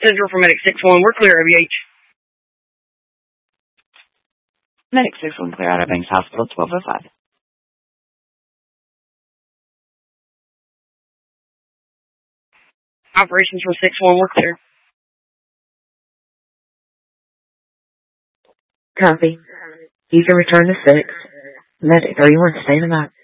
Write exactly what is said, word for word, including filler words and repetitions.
Central for Medic six one. We're clear, A B H. Medic six one, clear out of Banks Hospital, twelve oh five. Operations for six one. We're clear. Copy. You can return to six. Medic, are you on standby?